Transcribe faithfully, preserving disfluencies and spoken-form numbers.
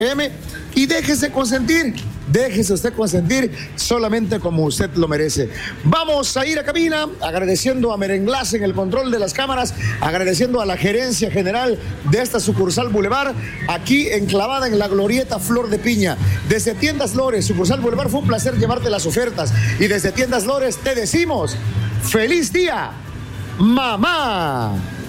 y déjese consentir. Déjese usted consentir solamente como usted lo merece. Vamos a ir a cabina agradeciendo a Merenglás en el control de las cámaras, agradeciendo a la gerencia general de esta sucursal Boulevard, aquí enclavada en la glorieta Flor de Piña. Desde Tiendas Lores, sucursal Boulevard, fue un placer llevarte las ofertas. Y desde Tiendas Lores te decimos, ¡feliz día, mamá!